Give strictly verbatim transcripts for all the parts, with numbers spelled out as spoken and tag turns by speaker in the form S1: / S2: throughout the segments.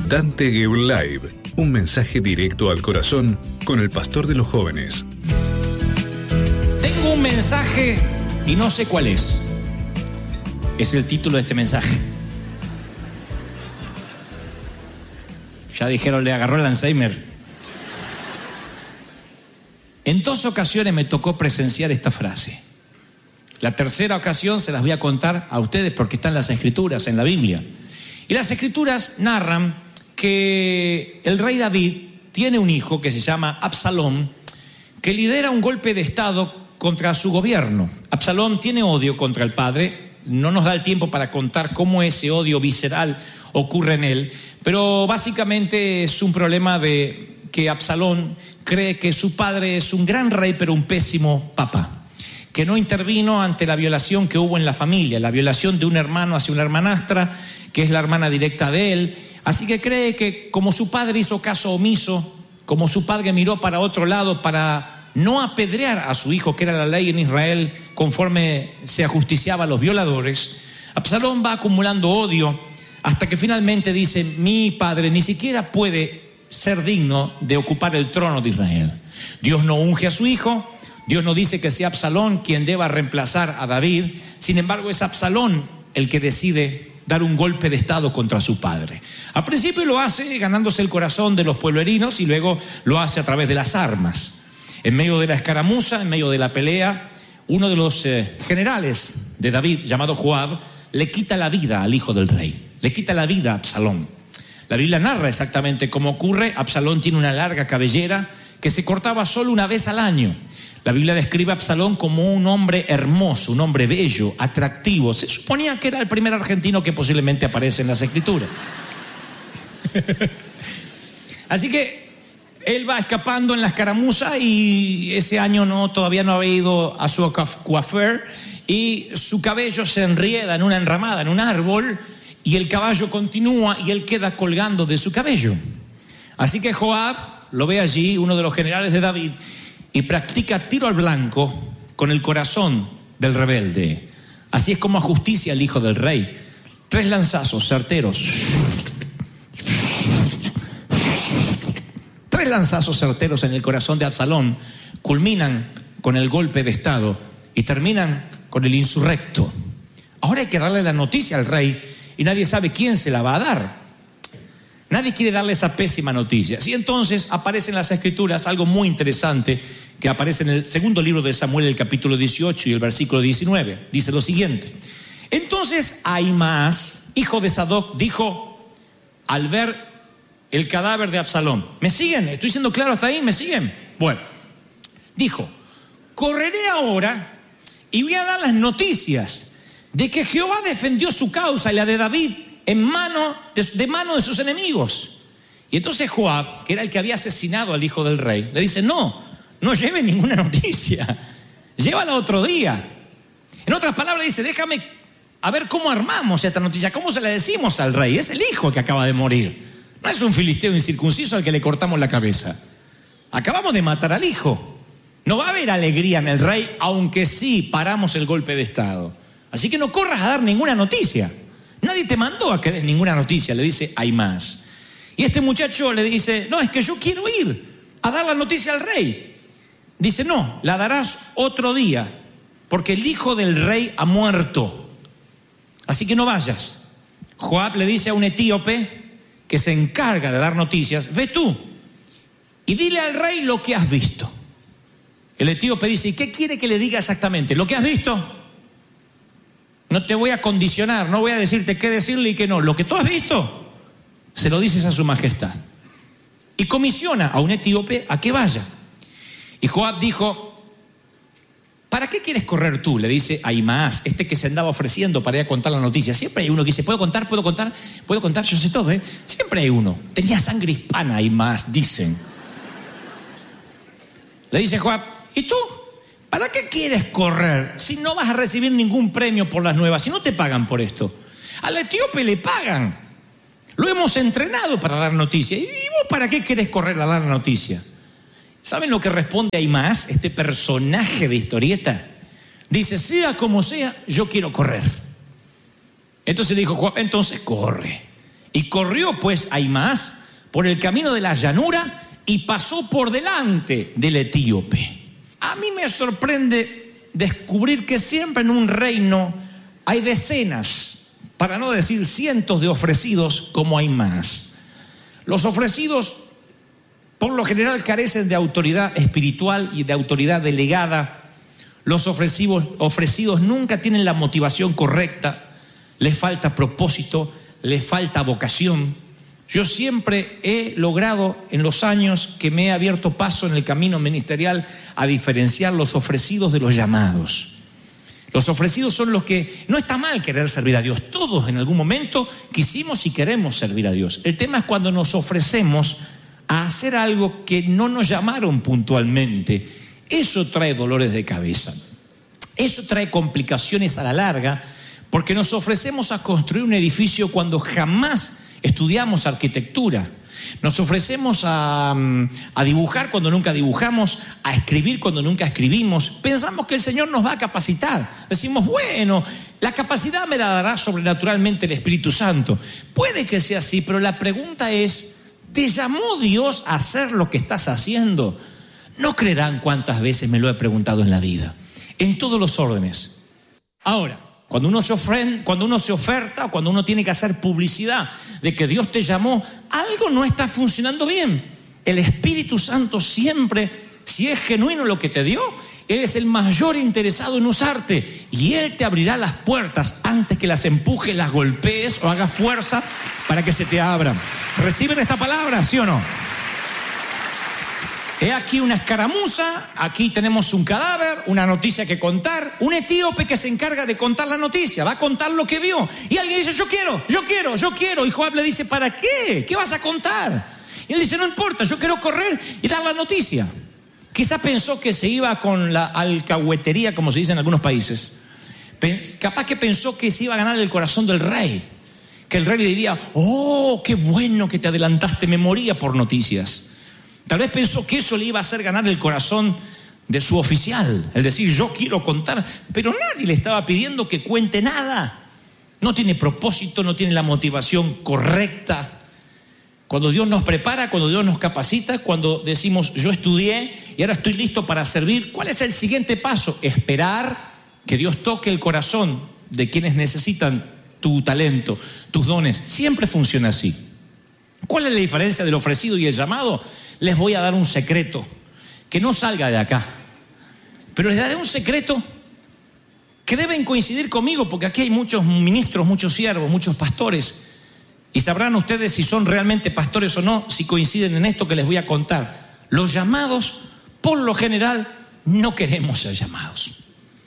S1: Dante Gebel Live, un mensaje directo al corazón con el pastor de los jóvenes.
S2: Tengo un mensaje y no sé cuál es. Es el título de este mensaje. Ya dijeron, le agarró el Alzheimer. En dos ocasiones me tocó presenciar esta frase. La tercera ocasión se las voy a contar a ustedes porque están las Escrituras, en la Biblia. Y las Escrituras narran que el rey David tiene un hijo que se llama Absalón, que lidera un golpe de estado contra su gobierno. Absalón tiene odio contra el padre. No nos da el tiempo para contar cómo ese odio visceral ocurre en él, pero básicamente es un problema de que Absalón cree que su padre es un gran rey, pero un pésimo papá, que no intervino ante la violación que hubo en la familia, la violación de un hermano hacia una hermanastra, que es la hermana directa de él. Así que cree que como su padre hizo caso omiso, como su padre miró para otro lado para no apedrear a su hijo, que era la ley en Israel, conforme se ajusticiaba a los violadores, Absalón va acumulando odio hasta que finalmente dice: mi padre ni siquiera puede ser digno de ocupar el trono de Israel. Dios no unge a su hijo, Dios no dice que sea Absalón quien deba reemplazar a David. Sin embargo, es Absalón el que decide dar un golpe de estado contra su padre. Al principio lo hace ganándose el corazón de los pueblerinos y luego lo hace a través de las armas. En medio de la escaramuza, en medio de la pelea, uno de los eh, generales de David, llamado Joab, le quita la vida al hijo del rey. Le quita la vida a Absalón. La Biblia narra exactamente cómo ocurre. Absalón tiene una larga cabellera que se cortaba solo una vez al año. La Biblia describe a Absalón como un hombre hermoso, un hombre bello, atractivo. Se suponía que era el primer argentino que posiblemente aparece en las Escrituras. Así que él va escapando en la escaramuza y ese año no, todavía no había ido a su coiffeur y su cabello se enrieda en una enramada, en un árbol, y el caballo continúa y él queda colgando de su cabello. Así que Joab lo ve allí, uno de los generales de David, y practica tiro al blanco con el corazón del rebelde. Así es como ajusticia el hijo del rey. Tres lanzazos certeros. Tres lanzazos certeros en el corazón de Absalón culminan con el golpe de estado y terminan con el insurrecto. Ahora hay que darle la noticia al rey y nadie sabe quién se la va a dar. Nadie quiere darle esa pésima noticia. Y entonces aparece en las Escrituras algo muy interesante que aparece en el segundo libro de Samuel, el capítulo dieciocho y el versículo diecinueve. Dice lo siguiente: entonces Ahimaas, hijo de Sadoc, dijo al ver el cadáver de Absalón. ¿Me siguen? ¿Estoy siendo claro hasta ahí? ¿Me siguen? Bueno, dijo: correré ahora y voy a dar las noticias de que Jehová defendió su causa y la de David en mano de, de mano de sus enemigos. Y entonces Joab, que era el que había asesinado al hijo del rey, le dice: no, no lleve ninguna noticia, llévala otro día. En otras palabras dice: déjame a ver cómo armamos esta noticia, cómo se la decimos al rey. Es el hijo que acaba de morir, no es un filisteo incircunciso al que le cortamos la cabeza. Acabamos de matar al hijo. No va a haber alegría en el rey, aunque sí paramos el golpe de estado. Así que no corras a dar ninguna noticia. Nadie te mandó a que des ninguna noticia, le dice Ahimaas. Y este muchacho le dice: no, es que yo quiero ir a dar la noticia al rey. Dice: no, la darás otro día, porque el hijo del rey ha muerto. Así que no vayas. Joab le dice a un etíope que se encarga de dar noticias: ve tú y dile al rey lo que has visto. El etíope dice: ¿y qué quiere que le diga exactamente? ¿Lo que has visto? No te voy a condicionar, no voy a decirte qué decirle y qué no. Lo que tú has visto, se lo dices a su majestad. Y comisiona a un etíope a que vaya. Y Joab dijo: ¿para qué quieres correr tú? Le dice a Ahimaas, este que se andaba ofreciendo para ir a contar la noticia. Siempre hay uno que dice: ¿puedo contar? ¿Puedo contar? ¿Puedo contar? Yo sé todo, ¿eh? Siempre hay uno. Tenía sangre hispana Ahimaas, dicen. Le dice Joab: ¿y tú? ¿Para qué quieres correr si no vas a recibir ningún premio por las nuevas, si no te pagan por esto? Al etíope le pagan. Lo hemos entrenado para dar noticia. ¿Y vos para qué querés correr a dar la noticia? ¿Saben lo que responde Ahimaas, este personaje de historieta? Dice: sea como sea, yo quiero correr. Entonces dijo Joab: entonces corre. Y corrió pues Ahimaas por el camino de la llanura y pasó por delante del etíope. A mí me sorprende descubrir que siempre en un reino hay decenas, para no decir cientos de ofrecidos como Ahimaas. Los ofrecidos por lo general carecen de autoridad espiritual y de autoridad delegada. Los ofrecidos, ofrecidos nunca tienen la motivación correcta, les falta propósito, les falta vocación. Yo siempre he logrado en los años que me he abierto paso en el camino ministerial a diferenciar los ofrecidos de los llamados. Los ofrecidos son los que, no está mal querer servir a Dios, todos en algún momento quisimos y queremos servir a Dios. El tema es cuando nos ofrecemos a hacer algo que no nos llamaron puntualmente. Eso trae dolores de cabeza, eso trae complicaciones a la larga, porque nos ofrecemos a construir un edificio cuando jamás estudiamos arquitectura. Nos ofrecemos a, a dibujar cuando nunca dibujamos, a escribir cuando nunca escribimos. Pensamos que el Señor nos va a capacitar. Decimos, bueno, la capacidad me la dará sobrenaturalmente el Espíritu Santo. Puede que sea así, pero la pregunta es, ¿te llamó Dios a hacer lo que estás haciendo? No creerán cuántas veces me lo he preguntado en la vida, en todos los órdenes. Ahora, cuando uno se ofrenda, cuando uno se oferta, cuando uno tiene que hacer publicidad de que Dios te llamó, algo no está funcionando bien. El Espíritu Santo siempre, si es genuino lo que te dio, Él es el mayor interesado en usarte y Él te abrirá las puertas antes que las empujes, las golpees o hagas fuerza para que se te abran. ¿Reciben esta palabra, sí o no? He aquí una escaramuza, aquí tenemos un cadáver, una noticia que contar, un etíope que se encarga de contar la noticia, va a contar lo que vio. Y alguien dice, yo quiero, yo quiero, yo quiero. Y Joab le dice, ¿para qué? ¿Qué vas a contar? Y él dice, no importa, yo quiero correr y dar la noticia. Quizá pensó que se iba con la alcahuetería, como se dice en algunos países. Capaz que pensó que se iba a ganar el corazón del rey. Que el rey le diría, oh, qué bueno que te adelantaste, me moría por noticias. Tal vez pensó que eso le iba a hacer ganar el corazón de su oficial, el decir, yo quiero contar, pero nadie le estaba pidiendo que cuente nada. No tiene propósito, no tiene la motivación correcta. Cuando Dios nos prepara, cuando Dios nos capacita, cuando decimos, yo estudié y ahora estoy listo para servir, ¿cuál es el siguiente paso? Esperar que Dios toque el corazón de quienes necesitan tu talento, tus dones. Siempre funciona así. ¿Cuál es la diferencia del ofrecido y el llamado? Les voy a dar un secreto, que no salga de acá, pero les daré un secreto que deben coincidir conmigo, porque aquí hay muchos ministros, muchos siervos, muchos pastores, y sabrán ustedes si son realmente pastores o no, si coinciden en esto que les voy a contar. Los llamados, por lo general, no queremos ser llamados,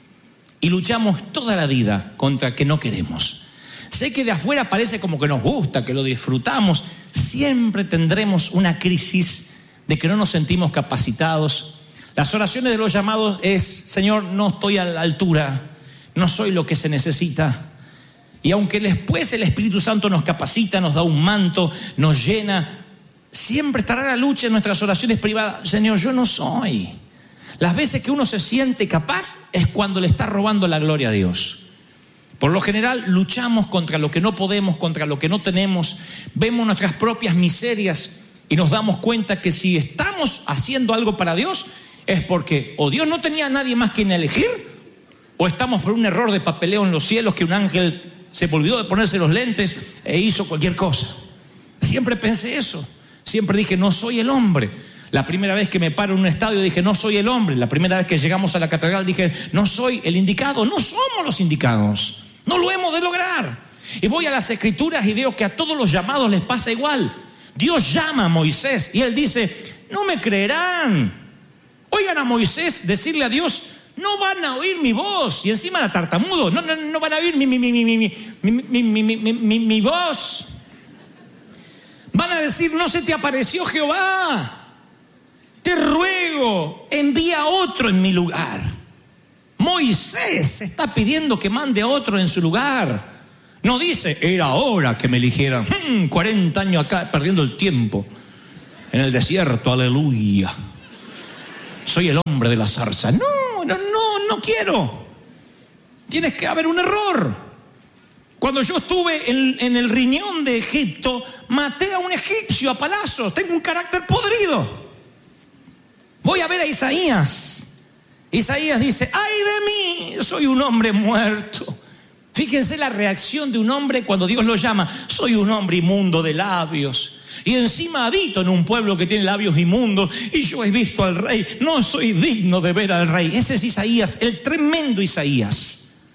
S2: y luchamos toda la vida contra que no queremos. Sé que de afuera parece como que nos gusta, que lo disfrutamos. Siempre tendremos una crisis de que no nos sentimos capacitados. Las oraciones de los llamados es, Señor, no estoy a la altura, no soy lo que se necesita. Y aunque después el Espíritu Santo nos capacita, nos da un manto, nos llena, siempre estará la lucha en nuestras oraciones privadas. Señor, yo no soy. Las veces que uno se siente capaz es cuando le está robando la gloria a Dios. Por lo general luchamos contra lo que no podemos, contra lo que no tenemos, vemos nuestras propias miserias y nos damos cuenta que si estamos haciendo algo para Dios es porque o Dios no tenía a nadie más que elegir, o estamos por un error de papeleo en los cielos, que un ángel se olvidó de ponerse los lentes e hizo cualquier cosa. Siempre pensé eso, siempre dije, no soy el hombre. La primera vez que me paro en un estadio dije, no soy el hombre. La primera vez que llegamos a la catedral dije, no soy el indicado. No somos los indicados, no lo hemos de lograr. Y voy a las escrituras y veo que a todos los llamados les pasa igual. Dios llama a Moisés y él dice, no me creerán. Oigan a Moisés decirle a Dios, no van a oír mi voz. Y encima la tartamudo, no, no, no van a oír mi, mi, mi, mi, mi, mi, mi, mi, mi, mi, mi voz. Van a decir, no se te apareció Jehová. Te ruego, envía a otro en mi lugar. Moisés está pidiendo que mande a otro en su lugar. No dice, era hora que me eligieran. Hmm, cuarenta años acá perdiendo el tiempo en el desierto, aleluya. Soy el hombre de la zarza. No, no, no, no quiero. Tienes que haber un error. Cuando yo estuve en, en el riñón de Egipto, maté a un egipcio a palazos. Tengo un carácter podrido. Voy a ver a Isaías. Isaías dice, ¡ay de mí! Soy un hombre muerto. Fíjense la reacción de un hombre cuando Dios lo llama. Soy un hombre inmundo de labios. Y encima habito en un pueblo que tiene labios inmundos. Y yo he visto al rey. No soy digno de ver al rey. Ese es Isaías, el tremendo Isaías.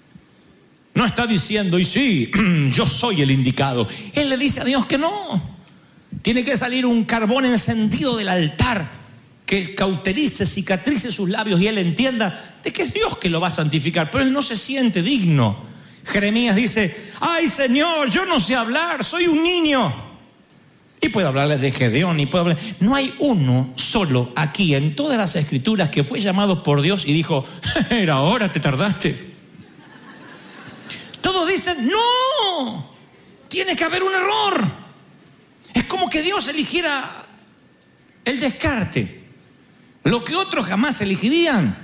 S2: No está diciendo, y sí, yo soy el indicado. Él le dice a Dios que no. Tiene que salir un carbón encendido del altar que cauterice, cicatrice sus labios y él entienda de que es Dios que lo va a santificar. Pero él no se siente digno. Jeremías dice, ay Señor, yo no sé hablar, soy un niño. Y puedo hablarles de Gedeón y puedo hablar. No hay uno solo aquí en todas las escrituras que fue llamado por Dios y dijo, era hora, te tardaste. Todos dicen, no, tiene que haber un error. Es como que Dios eligiera el descarte, lo que otros jamás elegirían.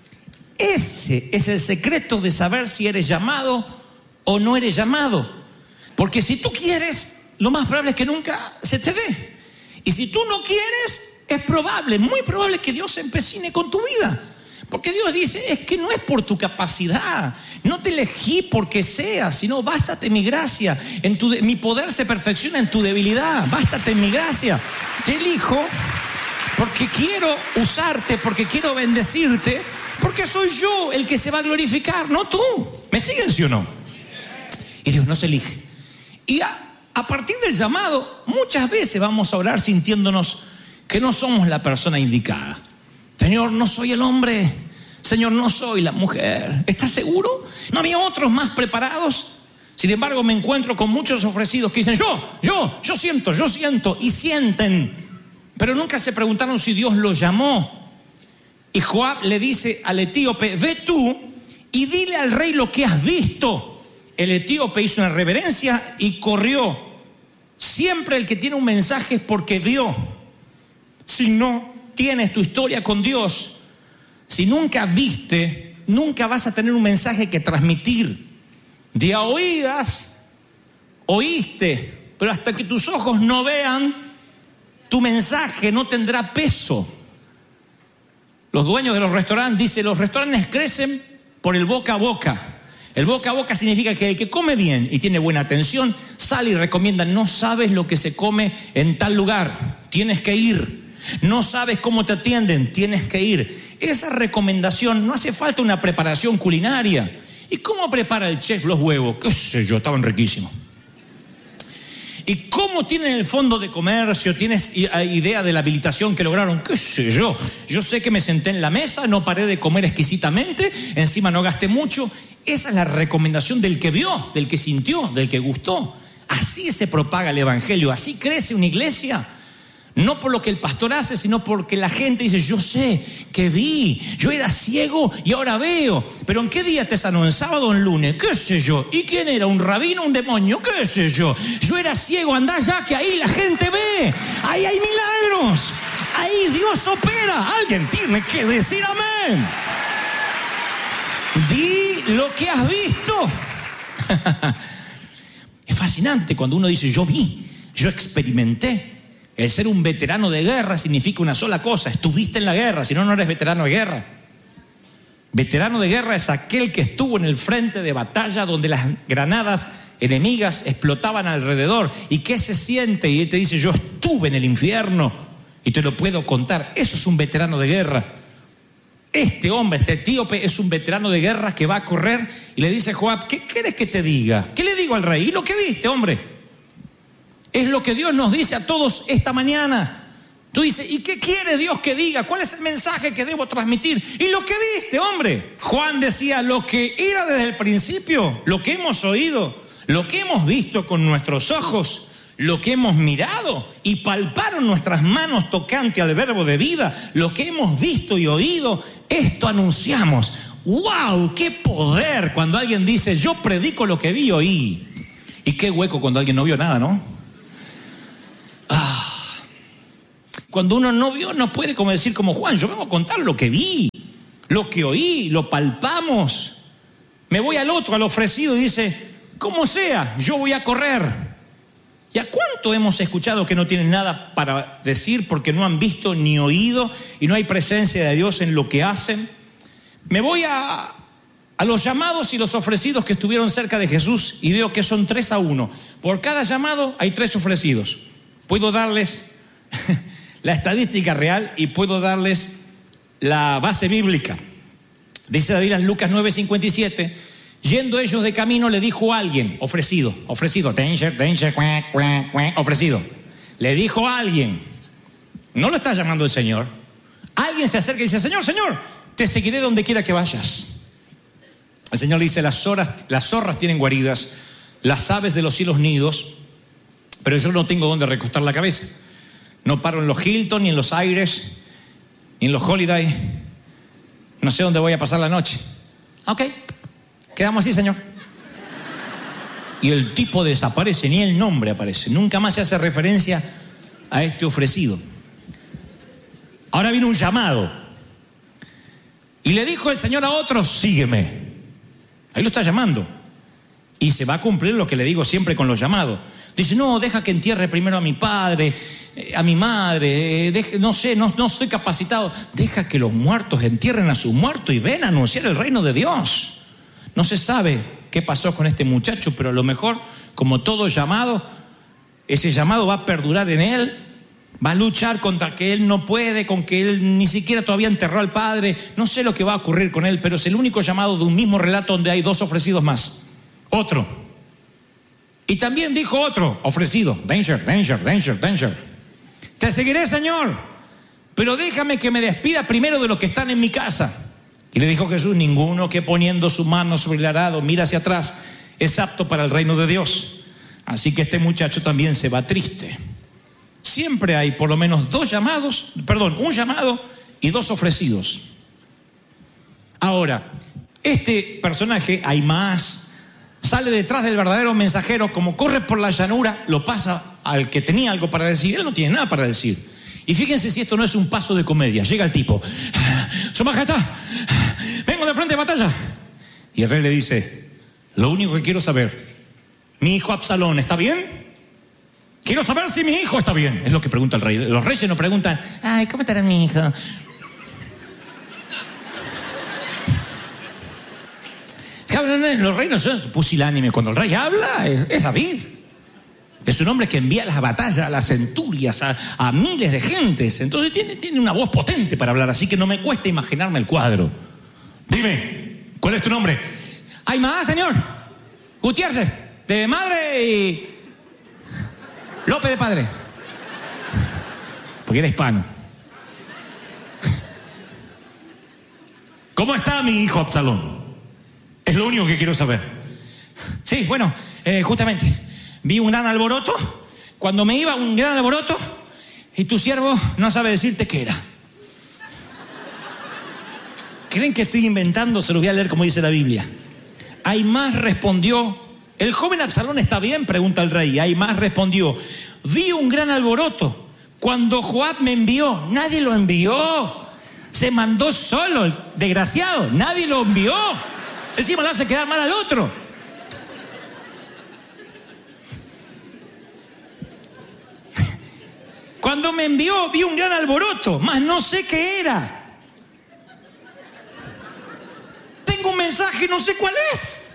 S2: Ese es el secreto de saber si eres llamado o no eres llamado. Porque si tú quieres, lo más probable es que nunca se te dé. Y si tú no quieres, es probable, muy probable que Dios se empecine con tu vida. Porque Dios dice, es que no es por tu capacidad, no te elegí porque seas, sino bástate mi gracia, en tu de- mi poder se perfecciona en tu debilidad, bástate mi gracia. Te elijo porque quiero usarte, porque quiero bendecirte, porque soy yo el que se va a glorificar, no tú. ¿Me siguen, sí o no? Y Dios nos elige. Y a, a partir del llamado, muchas veces vamos a orar sintiéndonos que no somos la persona indicada. Señor, no soy el hombre. Señor, no soy la mujer. ¿Estás seguro? ¿No había otros más preparados? Sin embargo, me encuentro con muchos ofrecidos que dicen, yo, yo, yo siento, yo siento. Y sienten. Pero nunca se preguntaron si Dios los llamó. Y Joab le dice al etíope, ve tú y dile al rey lo que has visto. El etíope hizo una reverencia y corrió. Siempre el que tiene un mensaje es porque vio. Si no tienes tu historia con Dios, si nunca viste, nunca vas a tener un mensaje que transmitir. De a oídas, oíste, pero hasta que tus ojos no vean, tu mensaje no tendrá peso. Los dueños de los restaurantes dicen, los restaurantes crecen por el boca a boca. El boca a boca significa que el que come bien y tiene buena atención, sale y recomienda, no sabes lo que se come en tal lugar, tienes que ir. No sabes cómo te atienden, tienes que ir. Esa recomendación, no hace falta una preparación culinaria. ¿Y cómo prepara el chef los huevos? ¿Qué sé yo? Estaban riquísimos. ¿Y cómo tienen el fondo de comercio? ¿Tienes idea de la habilitación que lograron? ¿Qué sé yo? Yo sé que me senté en la mesa, no paré de comer exquisitamente, encima no gasté mucho. Esa es la recomendación del que vio, del que sintió, del que gustó. Así se propaga el evangelio, así crece una iglesia. No por lo que el pastor hace, sino porque la gente dice, yo sé que vi, yo era ciego y ahora veo. Pero ¿en qué día te sanó? ¿En sábado o en lunes? ¿Qué sé yo? ¿Y quién era? ¿Un rabino o un demonio? ¿Qué sé yo? Yo era ciego, andá ya que ahí la gente ve. Ahí hay milagros. Ahí Dios opera. Alguien tiene que decir amén. Di lo que has visto. Es fascinante cuando uno dice, yo vi, yo experimenté. El ser un veterano de guerra significa una sola cosa, estuviste en la guerra, si no, no eres veterano de guerra. Veterano de guerra es aquel que estuvo en el frente de batalla donde las granadas enemigas explotaban alrededor. ¿Y qué se siente? Y él te dice, yo estuve en el infierno y te lo puedo contar. Eso es un veterano de guerra. Este hombre, este etíope, es un veterano de guerra que va a correr y le dice a Joab, ¿qué quieres que te diga? ¿Qué le digo al rey? ¿Y lo que viste, hombre? Es lo que Dios nos dice a todos esta mañana. Tú dices, ¿y qué quiere Dios que diga? ¿Cuál es el mensaje que debo transmitir? Y lo que viste, hombre. Juan decía, lo que era desde el principio, lo que hemos oído, lo que hemos visto con nuestros ojos, lo que hemos mirado y palparon nuestras manos tocante al verbo de vida, lo que hemos visto y oído, esto anunciamos. ¡Wow! ¡Qué poder! Cuando alguien dice, yo predico lo que vi y oí. Y qué hueco cuando alguien no vio nada, ¿no? Ah, cuando uno no vio, no puede como decir como Juan, yo vengo a contar lo que vi, lo que oí, lo palpamos. Me voy al otro, al ofrecido, y dice, como sea, yo voy a correr. ¿Y a cuánto hemos escuchado que no tienen nada para decir porque no han visto ni oído y no hay presencia de Dios en lo que hacen? Me voy a, a los llamados y los ofrecidos que estuvieron cerca de Jesús y veo que son tres a uno. Por cada llamado hay tres ofrecidos. Puedo darles la estadística real y puedo darles la base bíblica. Dice David en Lucas nueve cincuenta y siete, yendo ellos de camino le dijo a alguien, ofrecido, ofrecido, danger, danger, cuac, cuac, cuac, ofrecido. Le dijo a alguien, no lo está llamando el Señor. Alguien se acerca y dice, Señor, Señor, te seguiré donde quiera que vayas. El Señor dice, las, horas, las zorras tienen guaridas, las aves de los cielos nidos, pero yo no tengo donde recostar la cabeza. No paro en los Hilton, ni en los Aires, ni en los Holiday. No sé dónde voy a pasar la noche. Ok, quedamos así, Señor. Y el tipo desaparece, ni el nombre aparece. Nunca más se hace referencia a este ofrecido. Ahora viene un llamado. Y le dijo el Señor a otro, sígueme. Ahí lo está llamando. Y se va a cumplir lo que le digo siempre con los llamados. Dice, no, deja que entierre primero a mi padre, a mi madre, deje, no sé, no, no estoy capacitado. Deja que los muertos entierren a sus muertos y ven a anunciar el reino de Dios. No se sabe qué pasó con este muchacho, pero a lo mejor, como todo llamado, ese llamado va a perdurar en él, va a luchar contra que él no puede, con que él ni siquiera todavía enterró al padre. No sé lo que va a ocurrir con él, pero es el único llamado de un mismo relato donde hay dos ofrecidos más. Otro. Y también dijo otro, ofrecido, danger, danger, danger, danger. Te seguiré, Señor, pero déjame que me despida primero de los que están en mi casa. Y le dijo Jesús, ninguno que poniendo su mano sobre el arado mira hacia atrás es apto para el reino de Dios. Así que este muchacho también se va triste. Siempre hay por lo menos dos llamados, perdón, un llamado y dos ofrecidos. Ahora, este personaje, hay más, sale detrás del verdadero mensajero, como corre por la llanura, lo pasa al que tenía algo para decir. Él no tiene nada para decir. Y fíjense si esto no es un paso de comedia. Llega el tipo, Su Majestad, vengo de frente de batalla. Y el rey le dice, lo único que quiero saber, mi hijo Absalón, ¿está bien? Quiero saber si mi hijo está bien. Es lo que pregunta el rey. Los reyes no preguntan, ay, ¿cómo estará mi hijo? Los reyes no son pusilánimes. Cuando el rey habla, es, es David. Es un hombre que envía a las batallas, a las centurias, a, a miles de gentes. Entonces tiene, tiene una voz potente para hablar, así que no me cuesta imaginarme el cuadro. Dime, ¿cuál es tu nombre? Hay más, señor. Gutiérrez, de madre, y López de padre. Porque era hispano. ¿Cómo está mi hijo Absalón? Es lo único que quiero saber. Sí, bueno, eh, justamente, vi un gran alboroto. Cuando me iba un gran alboroto, y tu siervo no sabe decirte qué era. ¿Creen que estoy inventando? Se los voy a leer como dice la Biblia. Aimás respondió, ¿el joven Absalón está bien?, pregunta el rey. Aimás respondió, vi un gran alboroto. Cuando Joab me envió, nadie lo envió. Se mandó solo, el desgraciado, nadie lo envió. Encima le hace quedar mal al otro. Cuando me envió, vi un gran alboroto, mas no sé qué era. Tengo un mensaje, no sé cuál es.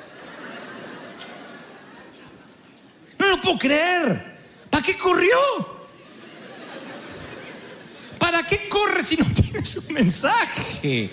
S2: No lo puedo creer. ¿Para qué corrió? ¿Para qué corre si no tienes un mensaje?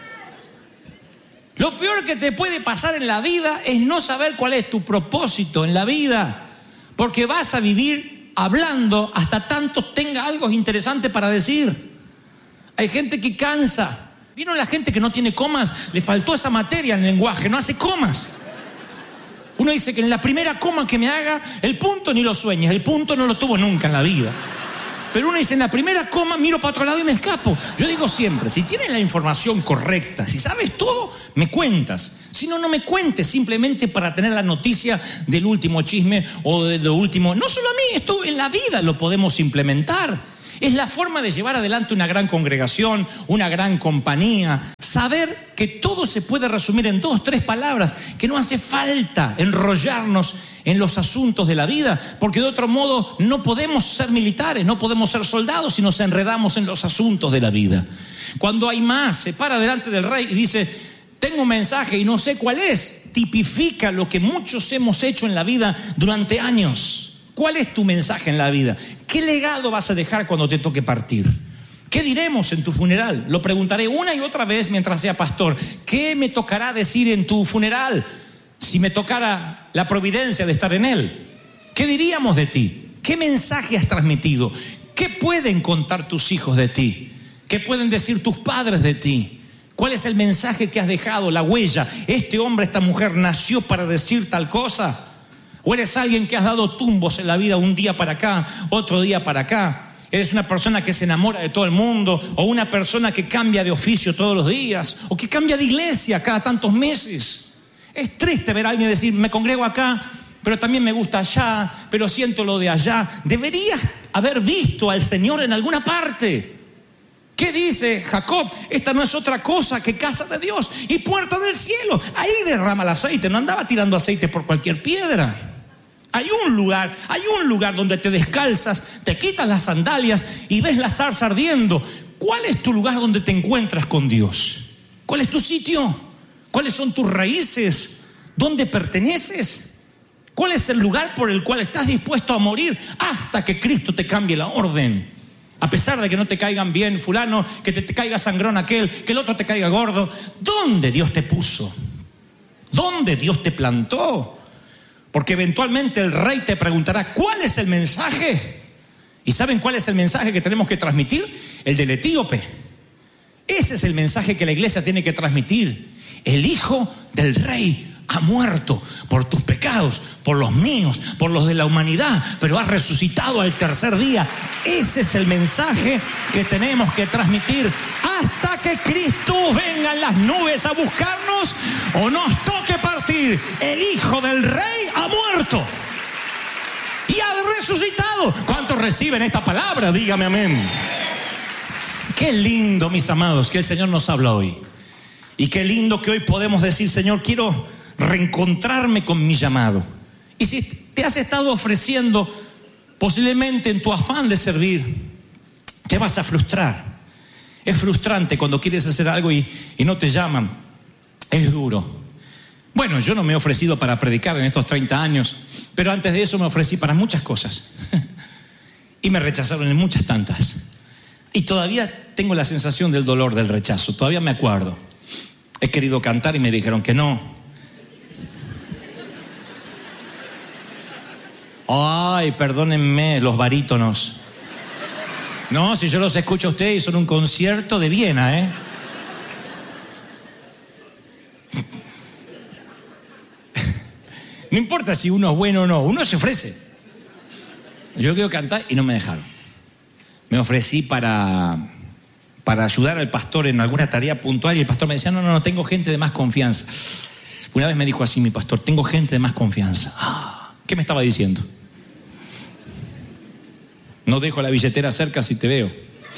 S2: Lo peor que te puede pasar en la vida es no saber cuál es tu propósito en la vida, porque vas a vivir hablando hasta tanto tenga algo interesante para decir. Hay gente que cansa. ¿Vieron la gente que no tiene comas? Le faltó esa materia en el lenguaje, no hace comas. Uno dice que en la primera coma que me haga, el punto ni lo sueñes, el punto no lo tuvo nunca en la vida. Pero uno dice, en la primera coma miro para otro lado y me escapo. Yo digo siempre, si tienes la información correcta, si sabes todo, me cuentas. Si no, no me cuentes simplemente para tener la noticia del último chisme o de lo último. No solo a mí, esto en la vida lo podemos implementar. Es la forma de llevar adelante una gran congregación, una gran compañía. Saber que todo se puede resumir en dos, tres palabras, que no hace falta enrollarnos en los asuntos de la vida, porque de otro modo no podemos ser militares, no podemos ser soldados si nos enredamos en los asuntos de la vida. Cuando hay más, se para delante del rey y dice: tengo un mensaje y no sé cuál es. Tipifica lo que muchos hemos hecho en la vida durante años. ¿Cuál es tu mensaje en la vida? ¿Qué legado vas a dejar cuando te toque partir? ¿Qué diremos en tu funeral? Lo preguntaré una y otra vez mientras sea pastor. ¿Qué me tocará decir en tu funeral si me tocara la providencia de estar en él? ¿Qué diríamos de ti? ¿Qué mensaje has transmitido? ¿Qué pueden contar tus hijos de ti? ¿Qué pueden decir tus padres de ti? ¿Cuál es el mensaje que has dejado, la huella? ¿Este hombre, esta mujer nació para decir tal cosa? ¿O eres alguien que has dado tumbos en la vida un día para acá, otro día para acá? ¿Eres una persona que se enamora de todo el mundo? ¿O una persona que cambia de oficio todos los días? ¿O que cambia de iglesia cada tantos meses? Es triste ver a alguien decir: me congrego acá, pero también me gusta allá, pero siento lo de allá. Deberías haber visto al Señor en alguna parte. ¿Qué dice Jacob? Esta no es otra cosa que casa de Dios y puerta del cielo. Ahí derrama el aceite, no andaba tirando aceite por cualquier piedra. Hay un lugar, hay un lugar donde te descalzas, te quitas las sandalias y ves la zarza ardiendo. ¿Cuál es tu lugar donde te encuentras con Dios? ¿Cuál es tu sitio? ¿Cuáles son tus raíces? ¿Dónde perteneces? ¿Cuál es el lugar por el cual estás dispuesto a morir hasta que Cristo te cambie la orden? A pesar de que no te caigan bien fulano, que te, te caiga sangrón aquel, que el otro te caiga gordo. ¿Dónde Dios te puso? ¿Dónde Dios te plantó? Porque eventualmente el rey te preguntará: ¿cuál es el mensaje? ¿Y saben cuál es el mensaje que tenemos que transmitir? El del etíope. Ese es el mensaje que la iglesia tiene que transmitir. El hijo del rey ha muerto por tus pecados, por los míos, por los de la humanidad, pero ha resucitado al tercer día. Ese es el mensaje que tenemos que transmitir hasta que Cristo venga en las nubes a buscarnos o nos toque partir. El hijo del rey ha muerto y ha resucitado. ¿Cuántos reciben esta palabra? Dígame amén. Qué lindo, mis amados, que el Señor nos habla hoy. Y qué lindo que hoy podemos decir: Señor, quiero reencontrarme con mi llamado. Y si te has estado ofreciendo, posiblemente en tu afán de servir, te vas a frustrar. Es frustrante cuando quieres hacer algo y, y no te llaman. Es duro. Bueno, yo no me he ofrecido para predicar en estos treinta años, pero antes de eso me ofrecí para muchas cosas. Y me rechazaron en muchas tantas. Y todavía tengo la sensación del dolor del rechazo. Todavía me acuerdo. He querido cantar y me dijeron que no. Ay, perdónenme los barítonos. No, si yo los escucho a ustedes, son un concierto de Viena, ¿eh? No importa si uno es bueno o no, uno se ofrece. Yo quiero cantar y no me dejaron. Me ofrecí para, para ayudar al pastor en alguna tarea puntual y el pastor me decía: no, no, no, tengo gente de más confianza. Una vez me dijo así mi pastor: tengo gente de más confianza. Ah, ¿qué me estaba diciendo? No dejo la billetera cerca si te veo.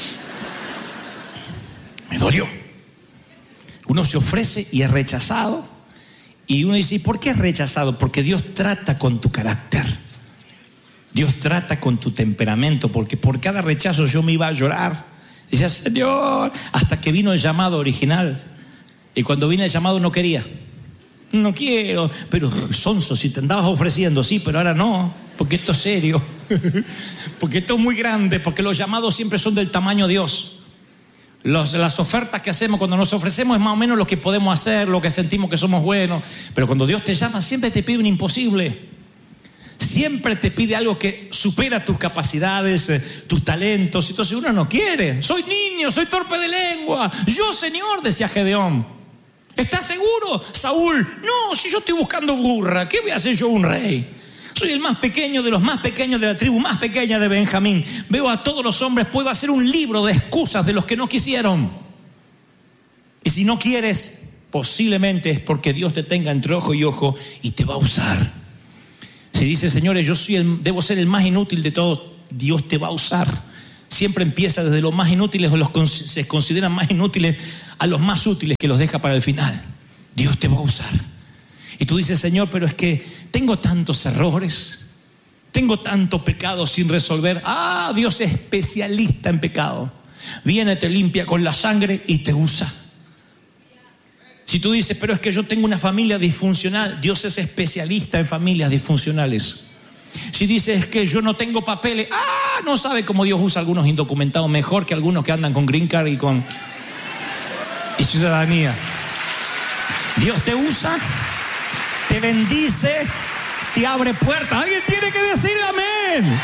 S2: Me dolió. Uno se ofrece y es rechazado. Y uno dice: ¿y por qué es rechazado? Porque Dios trata con tu carácter. Dios trata con tu temperamento. Porque por cada rechazo yo me iba a llorar. Decía: Señor, hasta que vino el llamado original. Y cuando vino el llamado no quería. No quiero. Pero sonso, si te andabas ofreciendo, sí, pero ahora no. Porque esto es serio. Porque esto es muy grande. Porque los llamados siempre son del tamaño de Dios. Los, las ofertas que hacemos cuando nos ofrecemos es más o menos lo que podemos hacer, lo que sentimos que somos buenos. Pero cuando Dios te llama, siempre te pide un imposible. Siempre te pide algo que supera tus capacidades, eh, tus talentos. Entonces uno no quiere. Soy niño, soy torpe de lengua. Yo, Señor, decía Gedeón. ¿Estás seguro, Saúl? No, si yo estoy buscando burra, ¿qué voy a hacer yo un rey? Soy el más pequeño de los más pequeños de la tribu más pequeña de Benjamín. Veo a todos los hombres, puedo hacer un libro de excusas de los que no quisieron. Y si no quieres, posiblemente es porque Dios te tenga entre ojo y ojo y te va a usar. Si dices: señores, yo soy el, debo ser el más inútil de todos, Dios te va a usar. siempre empieza desde los más inútiles o los que se consideran más inútiles a los más útiles, que los deja para el final. Dios te va a usar. Y tú dices, Señor, pero es que tengo tantos errores, tengo tanto pecado sin resolver. Ah, Dios es especialista en pecado. Viene, te limpia con la sangre y te usa. Si tú dices, pero es que yo tengo una familia disfuncional, Dios es especialista en familias disfuncionales. Si dices que yo no tengo papeles, ah, no sabe cómo Dios usa a algunos indocumentados mejor que algunos que andan con green card y con y ciudadanía. Dios te usa, te bendice, te abre puertas. Alguien tiene que decir amén.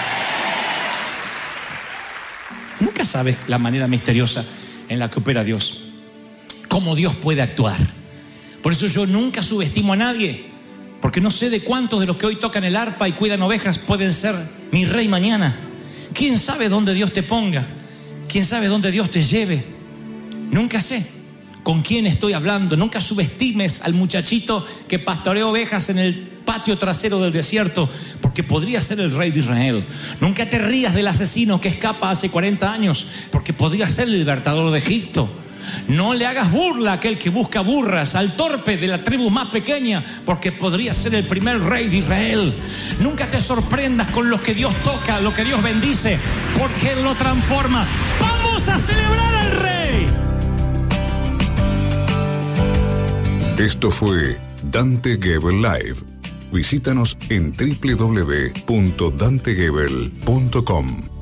S2: Nunca sabes la manera misteriosa en la que opera Dios, cómo Dios puede actuar. Por eso yo nunca subestimo a nadie, porque no sé de cuántos de los que hoy tocan el arpa y cuidan ovejas pueden ser mi rey mañana. ¿Quién sabe dónde Dios te ponga? ¿Quién sabe dónde Dios te lleve? Nunca sé con quién estoy hablando. Nunca subestimes al muchachito que pastorea ovejas en el patio trasero del desierto, porque podría ser el rey de Israel. Nunca te rías del asesino que escapa hace cuarenta años, porque podría ser el libertador de Egipto. No le hagas burla a aquel que busca burras, al torpe de la tribu más pequeña, porque podría ser el primer rey de Israel. Nunca te sorprendas con lo que Dios toca, lo que Dios bendice, porque Él lo transforma. ¡Vamos a celebrar al Rey!
S1: Esto fue Dante Gebel Live. Visítanos en doble u doble u doble u punto dante gebel punto com.